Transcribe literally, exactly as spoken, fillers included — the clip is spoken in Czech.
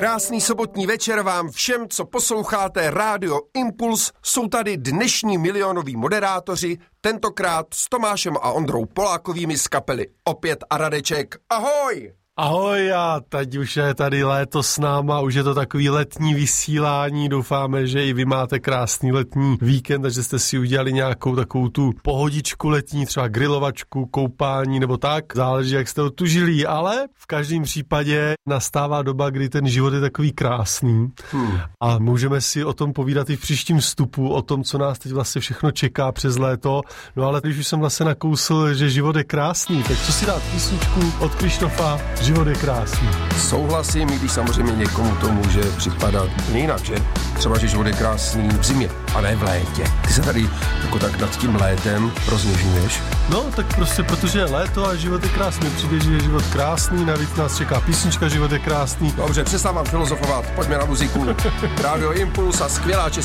Krásný sobotní večer vám všem, co posloucháte Rádio Impuls. Jsou tady dnešní milionoví moderátoři, tentokrát s Tomášem a Ondrou Polákovými z kapely Opět a Radeček. Ahoj! Ahoj, a teď už je tady léto s náma, už je to takový letní vysílání, doufáme, že i vy máte krásný letní víkend, takže jste si udělali nějakou takovou tu pohodičku letní, třeba grilovačku, koupání nebo tak, záleží, jak jste otužili, ale v každém případě nastává doba, kdy ten život je takový krásný hmm. a můžeme si o tom povídat i v příštím vstupu, o tom, co nás teď vlastně všechno čeká přes léto, no ale když už jsem vlastně nakousl, že život je krásný, tak co si dát písničku od Krištofa? Život je krásný. Souhlasím, i když samozřejmě někomu to může připadat jinak, že? Třeba, že život je krásný v zimě, a ne v létě. Ty se tady jako tak nad tím létem rozněžňuješ. No, tak prostě, protože je léto a život je krásný. Přijde, že je život krásný, navíc nás čeká písnička, život je krásný. Dobře, přestávám filozofovat, pojďme na muziku. Rádio Impuls a skvělá česká